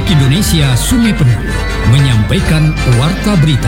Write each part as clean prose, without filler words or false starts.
Republik Indonesia Sungai Penuh menyampaikan Warta Berita.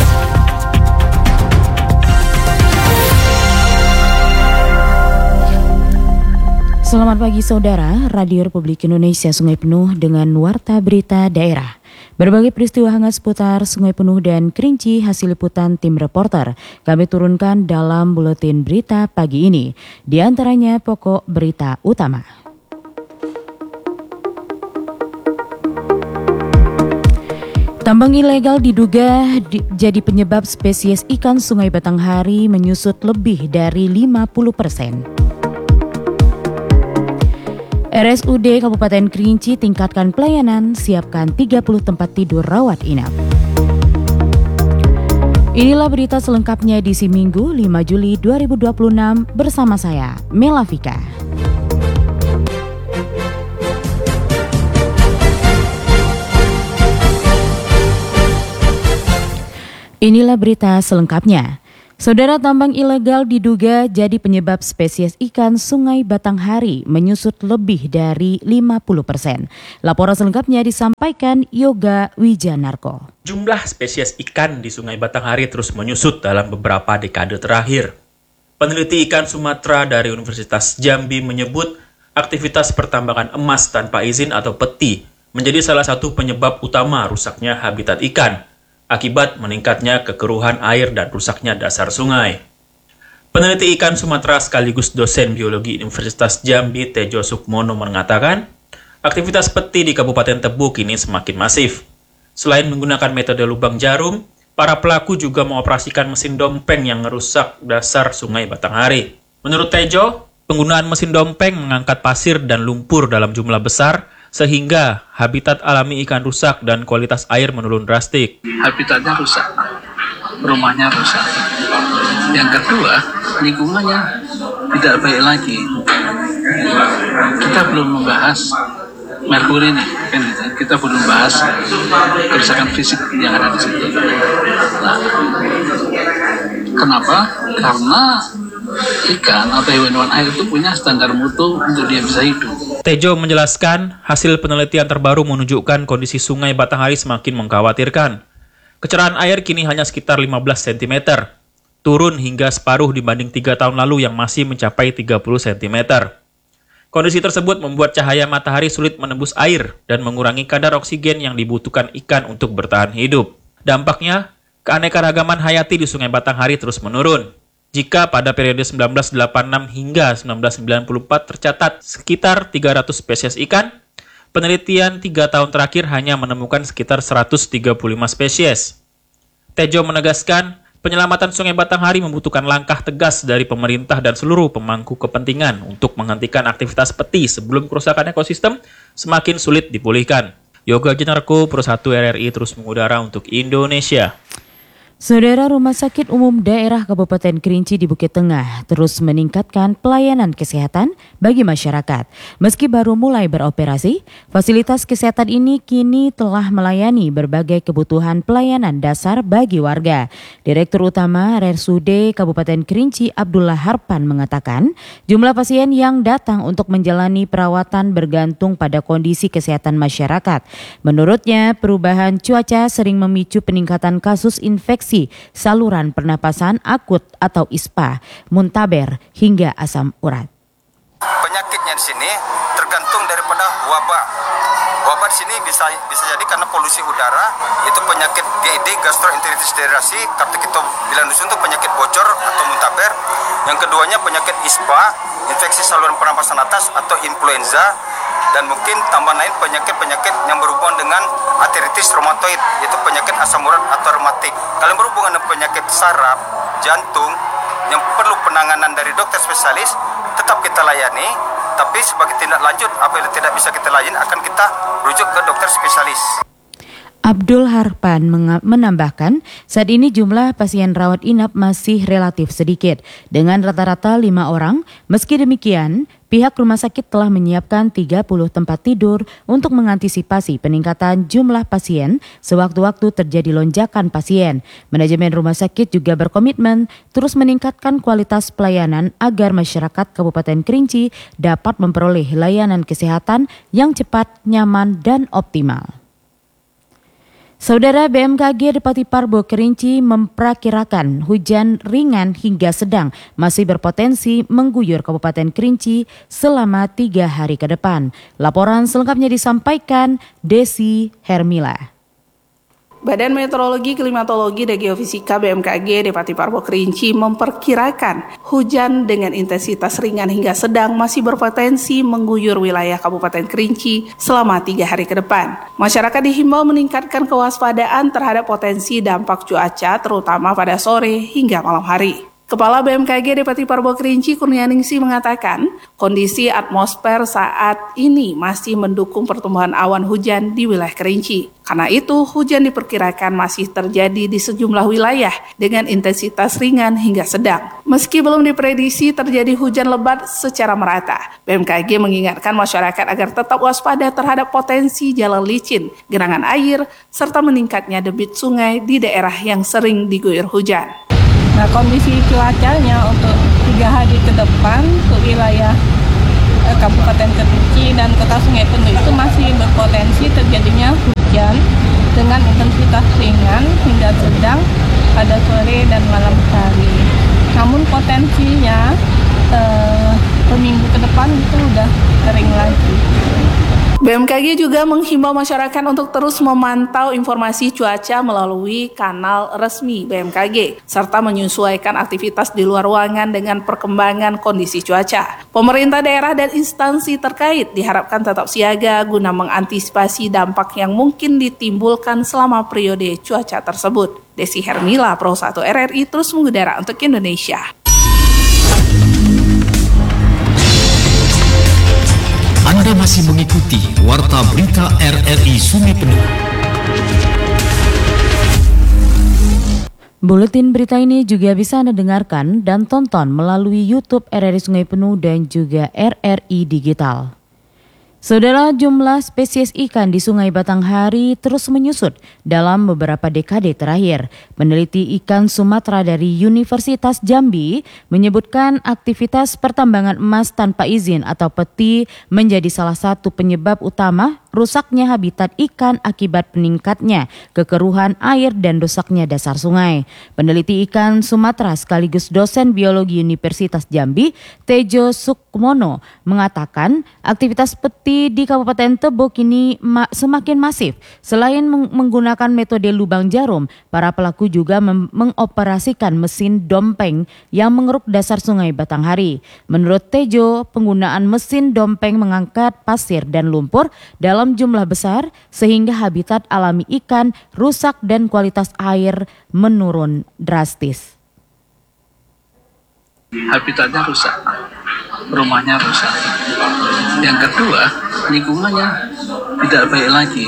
Selamat pagi saudara, Radio Republik Indonesia Sungai Penuh dengan Warta Berita Daerah. Berbagai peristiwa hangat seputar Sungai Penuh dan Kerinci hasil liputan tim reporter kami turunkan dalam buletin berita pagi ini. Di antaranya pokok berita utama. Tambang ilegal diduga jadi penyebab spesies ikan Sungai Batanghari menyusut lebih dari 50%. RSUD Kabupaten Kerinci tingkatkan pelayanan, siapkan 30 tempat tidur rawat inap. Inilah berita selengkapnya di Minggu 5 Juli 2026 bersama saya, Melavika. Inilah berita selengkapnya. Saudara, tambang ilegal diduga jadi penyebab spesies ikan Sungai Batanghari menyusut lebih dari 50%. Laporan selengkapnya disampaikan Yoga Wijanarko. Jumlah spesies ikan di Sungai Batanghari terus menyusut dalam beberapa dekade terakhir. Peneliti ikan Sumatera dari Universitas Jambi menyebut aktivitas pertambangan emas tanpa izin atau peti menjadi salah satu penyebab utama rusaknya habitat ikan akibat meningkatnya kekeruhan air dan rusaknya dasar sungai. Peneliti ikan Sumatera sekaligus dosen biologi Universitas Jambi Tejo Sukmono mengatakan, aktivitas peti di Kabupaten Tebu kini semakin masif. Selain menggunakan metode lubang jarum, para pelaku juga mengoperasikan mesin dompeng yang merusak dasar Sungai Batanghari. Menurut Tejo, penggunaan mesin dompeng mengangkat pasir dan lumpur dalam jumlah besar, sehingga habitat alami ikan rusak dan kualitas air menurun drastik. Habitatnya rusak, rumahnya rusak. Yang kedua, lingkungannya tidak baik lagi. Kita belum membahas merkuri nih, kan gitu. Kita belum membahas kerusakan fisik yang ada di situ. Nah, kenapa? Karena ikan atau hewan-hewan air itu punya standar mutu untuk dia bisa hidup. Tejo menjelaskan, hasil penelitian terbaru menunjukkan kondisi Sungai Batanghari semakin mengkhawatirkan. Kecerahan air kini hanya sekitar 15 cm, turun hingga separuh dibanding 3 tahun lalu yang masih mencapai 30 cm. Kondisi tersebut membuat cahaya matahari sulit menembus air dan mengurangi kadar oksigen yang dibutuhkan ikan untuk bertahan hidup. Dampaknya, keanekaragaman hayati di Sungai Batanghari terus menurun. Jika pada periode 1986 hingga 1994 tercatat sekitar 300 spesies ikan, penelitian 3 tahun terakhir hanya menemukan sekitar 135 spesies. Tejo menegaskan, penyelamatan Sungai Batanghari membutuhkan langkah tegas dari pemerintah dan seluruh pemangku kepentingan untuk menghentikan aktivitas peti sebelum kerusakan ekosistem semakin sulit dipulihkan. Yoga Jenarko, Pro 1 RRI terus mengudara untuk Indonesia. Saudara, Rumah Sakit Umum Daerah Kabupaten Kerinci di Bukit Tengah terus meningkatkan pelayanan kesehatan bagi masyarakat. Meski baru mulai beroperasi, fasilitas kesehatan ini kini telah melayani berbagai kebutuhan pelayanan dasar bagi warga. Direktur Utama RSUD Kabupaten Kerinci Abdullah Harpan mengatakan, jumlah pasien yang datang untuk menjalani perawatan bergantung pada kondisi kesehatan masyarakat. Menurutnya, perubahan cuaca sering memicu peningkatan kasus infeksi saluran pernapasan akut atau ISPA, muntaber hingga asam urat. Penyakitnya di sini tergantung daripada wabah. Wabah di sini bisa jadi karena polusi udara, itu penyakit GED, gastroenteritis dehidrasi, kata kita bilang dusun itu penyakit bocor atau muntaber. Yang keduanya penyakit ISPA, infeksi saluran pernapasan atas atau influenza. Dan mungkin tambah lain penyakit-penyakit yang berhubungan dengan arteritis reumatoid, yaitu penyakit asam urat atau reumatik. Kalau berhubungan dengan penyakit saraf, jantung, yang perlu penanganan dari dokter spesialis, tetap kita layani. Tapi sebagai tindak lanjut, apabila tidak bisa kita layani, akan kita rujuk ke dokter spesialis. Abdul Harpan menambahkan, saat ini jumlah pasien rawat inap masih relatif sedikit, dengan rata-rata 5 orang. Meski demikian, pihak rumah sakit telah menyiapkan 30 tempat tidur untuk mengantisipasi peningkatan jumlah pasien sewaktu-waktu terjadi lonjakan pasien. Manajemen rumah sakit juga berkomitmen terus meningkatkan kualitas pelayanan agar masyarakat Kabupaten Kerinci dapat memperoleh layanan kesehatan yang cepat, nyaman, dan optimal. Saudara, BMKG Depati Parbo Kerinci memperkirakan hujan ringan hingga sedang masih berpotensi mengguyur Kabupaten Kerinci selama 3 hari ke depan. Laporan selengkapnya disampaikan Desi Hermila. Badan Meteorologi, Klimatologi, dan Geofisika BMKG Depati Parbo Kerinci memperkirakan hujan dengan intensitas ringan hingga sedang masih berpotensi mengguyur wilayah Kabupaten Kerinci selama 3 hari ke depan. Masyarakat dihimbau meningkatkan kewaspadaan terhadap potensi dampak cuaca terutama pada sore hingga malam hari. Kepala BMKG Depati Parbo Kerinci Kurnianingsi mengatakan kondisi atmosfer saat ini masih mendukung pertumbuhan awan hujan di wilayah Kerinci. Karena itu hujan diperkirakan masih terjadi di sejumlah wilayah dengan intensitas ringan hingga sedang. Meski belum diprediksi terjadi hujan lebat secara merata, BMKG mengingatkan masyarakat agar tetap waspada terhadap potensi jalan licin, genangan air, serta meningkatnya debit sungai di daerah yang sering diguyur hujan. Nah, kondisi cuacanya untuk 3 hari ke depan untuk wilayah Kabupaten Kerinci dan Kota Sungai Penuh itu masih berpotensi terjadinya hujan dengan intensitas ringan hingga sedang pada sore dan malam hari. Namun potensinya seminggu ke depan itu udah kering lagi. BMKG juga menghimbau masyarakat untuk terus memantau informasi cuaca melalui kanal resmi BMKG, serta menyesuaikan aktivitas di luar ruangan dengan perkembangan kondisi cuaca. Pemerintah daerah dan instansi terkait diharapkan tetap siaga guna mengantisipasi dampak yang mungkin ditimbulkan selama periode cuaca tersebut. Desi Hermila, Pro 1 RRI terus mengudara untuk Indonesia. Anda masih mengikuti Warta Berita RRI Sungai Penuh. Buletin berita ini juga bisa Anda dengarkan dan tonton melalui YouTube RRI Sungai Penuh dan juga RRI Digital. Saudara, jumlah spesies ikan di Sungai Batanghari terus menyusut dalam beberapa dekade terakhir. Peneliti ikan Sumatera dari Universitas Jambi menyebutkan aktivitas pertambangan emas tanpa izin atau peti menjadi salah satu penyebab utama rusaknya habitat ikan akibat meningkatnya kekeruhan air dan rusaknya dasar sungai. Peneliti ikan Sumatera sekaligus dosen biologi Universitas Jambi, Tejo Sukmono, mengatakan aktivitas peti di Kabupaten Tebo kini semakin masif. Selain menggunakan metode lubang jarum, para pelaku juga mengoperasikan mesin dompeng yang mengeruk dasar sungai Batanghari. Menurut Tejo, penggunaan mesin dompeng mengangkat pasir dan lumpur dalam jumlah besar sehingga habitat alami ikan rusak dan kualitas air menurun drastis. Habitatnya rusak, rumahnya rusak. Yang kedua, lingkungannya tidak baik lagi.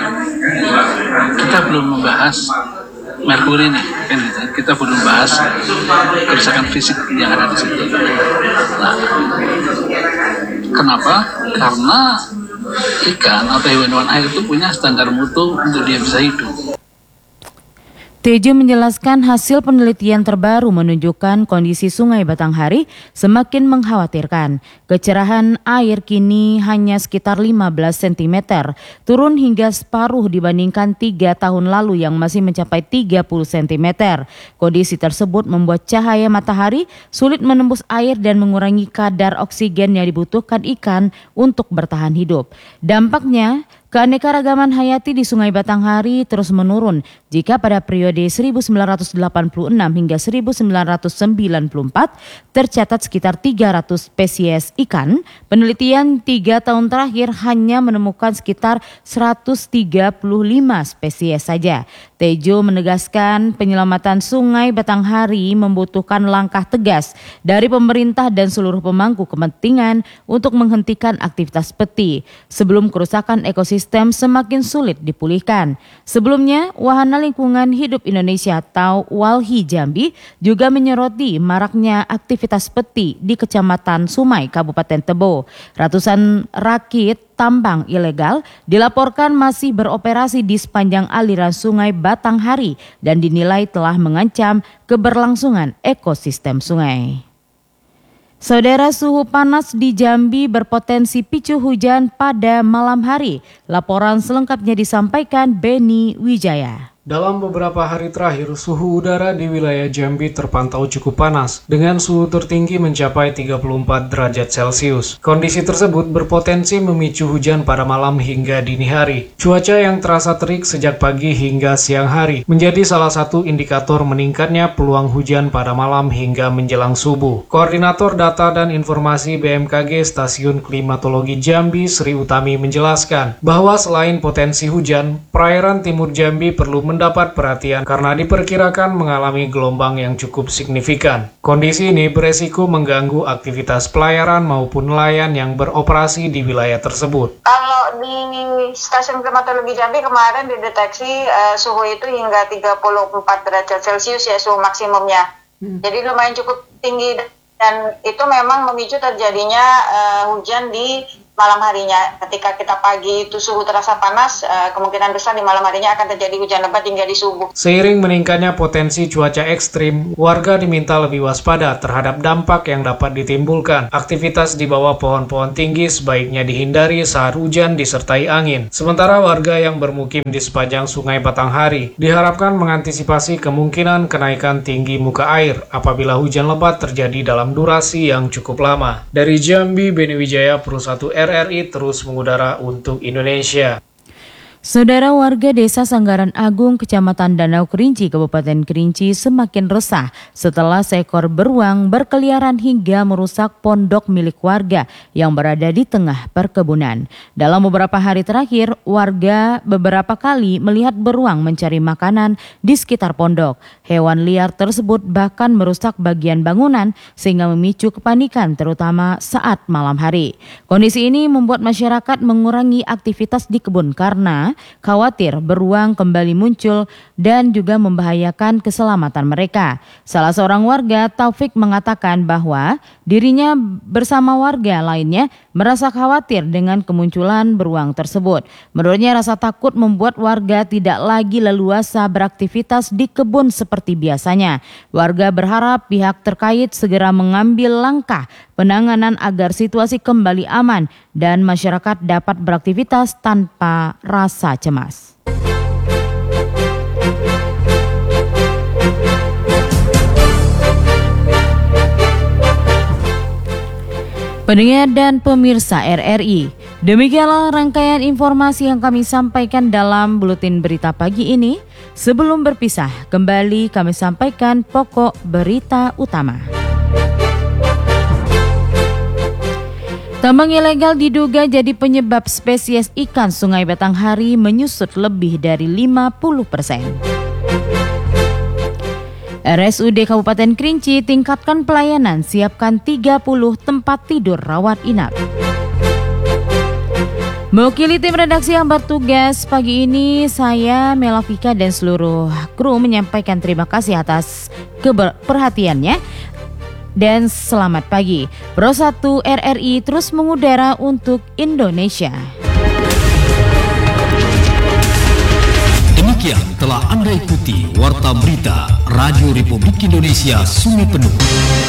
Kita belum membahas merkuri ini, kan gitu. Kita belum membahas kerusakan fisik yang ada di situ. Nah, kenapa? Karena ikan atau hewan-hewan air itu punya standar mutu untuk dia bisa hidup. Tejo menjelaskan hasil penelitian terbaru menunjukkan kondisi Sungai Batanghari semakin mengkhawatirkan. Kecerahan air kini hanya sekitar 15 cm, turun hingga separuh dibandingkan 3 tahun lalu yang masih mencapai 30 cm. Kondisi tersebut membuat cahaya matahari sulit menembus air dan mengurangi kadar oksigen yang dibutuhkan ikan untuk bertahan hidup. Dampaknya, keanekaragaman hayati di Sungai Batanghari terus menurun jika pada periode 1986 hingga 1994 tercatat sekitar 300 spesies ikan. Penelitian 3 tahun terakhir hanya menemukan sekitar 135 spesies saja. Tejo menegaskan penyelamatan Sungai Batanghari membutuhkan langkah tegas dari pemerintah dan seluruh pemangku kepentingan untuk menghentikan aktivitas peti sebelum kerusakan ekosistem semakin sulit dipulihkan. Sebelumnya, Wahana Lingkungan Hidup Indonesia atau WALHI Jambi juga menyoroti maraknya aktivitas peti di Kecamatan Sumai, Kabupaten Tebo. Ratusan rakit tambang ilegal dilaporkan masih beroperasi di sepanjang aliran Sungai Batanghari dan dinilai telah mengancam keberlangsungan ekosistem sungai. Saudara, suhu panas di Jambi berpotensi picu hujan pada malam hari. Laporan selengkapnya disampaikan Beni Wijaya. Dalam beberapa hari terakhir, suhu udara di wilayah Jambi terpantau cukup panas, dengan suhu tertinggi mencapai 34 derajat Celcius. Kondisi tersebut berpotensi memicu hujan pada malam hingga dini hari. Cuaca yang terasa terik sejak pagi hingga siang hari menjadi salah satu indikator meningkatnya peluang hujan pada malam hingga menjelang subuh. Koordinator Data dan Informasi BMKG Stasiun Klimatologi Jambi, Sri Utami, menjelaskan bahwa selain potensi hujan, perairan timur Jambi perlu mendapat perhatian karena diperkirakan mengalami gelombang yang cukup signifikan. Kondisi ini beresiko mengganggu aktivitas pelayaran maupun nelayan yang beroperasi di wilayah tersebut. Kalau di stasiun klimatologi Jambi kemarin dideteksi suhu itu hingga 34 derajat Celcius ya, suhu maksimumnya. Jadi lumayan cukup tinggi dan itu memang memicu terjadinya hujan di malam harinya. Ketika kita pagi itu suhu terasa panas, kemungkinan besar di malam harinya akan terjadi hujan lebat hingga di subuh. Seiring meningkatnya potensi cuaca ekstrim, warga diminta lebih waspada terhadap dampak yang dapat ditimbulkan. Aktivitas di bawah pohon-pohon tinggi sebaiknya dihindari saat hujan disertai angin. Sementara warga yang bermukim di sepanjang Sungai Batanghari diharapkan mengantisipasi kemungkinan kenaikan tinggi muka air apabila hujan lebat terjadi dalam durasi yang cukup lama. Dari Jambi, Beni Wijaya, Pro 1 RRI terus mengudara untuk Indonesia. Saudara, warga Desa Sanggaran Agung, Kecamatan Danau Kerinci, Kabupaten Kerinci semakin resah setelah seekor beruang berkeliaran hingga merusak pondok milik warga yang berada di tengah perkebunan. Dalam beberapa hari terakhir, warga beberapa kali melihat beruang mencari makanan di sekitar pondok. Hewan liar tersebut bahkan merusak bagian bangunan sehingga memicu kepanikan terutama saat malam hari. Kondisi ini membuat masyarakat mengurangi aktivitas di kebun karena khawatir beruang kembali muncul dan juga membahayakan keselamatan mereka. Salah seorang warga, Taufik, mengatakan bahwa dirinya bersama warga lainnya merasa khawatir dengan kemunculan beruang tersebut. Menurutnya rasa takut membuat warga tidak lagi leluasa beraktivitas di kebun seperti biasanya. Warga berharap pihak terkait segera mengambil langkah penanganan agar situasi kembali aman dan masyarakat dapat beraktivitas tanpa rasa cemas. Pendengar dan pemirsa RRI, demikianlah rangkaian informasi yang kami sampaikan dalam buletin berita pagi ini. Sebelum berpisah, kembali kami sampaikan pokok berita utama. Tambang ilegal diduga jadi penyebab spesies ikan Sungai Batanghari menyusut lebih dari 50%. RSUD Kabupaten Kerinci tingkatkan pelayanan, siapkan 30 tempat tidur rawat inap. Mewakili tim redaksi yang bertugas pagi ini, saya Melavika dan seluruh kru menyampaikan terima kasih atas perhatiannya. Dan selamat pagi. Pro 1 RRI terus mengudara untuk Indonesia. Demikian telah Anda ikuti Warta Berita Radio Republik Indonesia Sungai Penuh.